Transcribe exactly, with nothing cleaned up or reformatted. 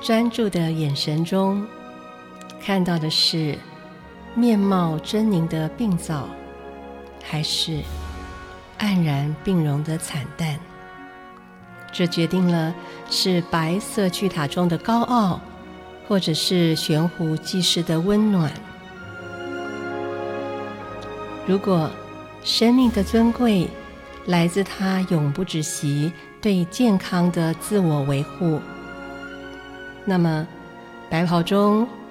专注的眼神中，看到的是面貌狰狞的病灶，还是黯然病容的惨淡？这决定了是白色巨塔中的高傲，或者是悬壶济世的温暖。如果生命的尊贵来自它永不止息对健康的自我维护，那么白袍中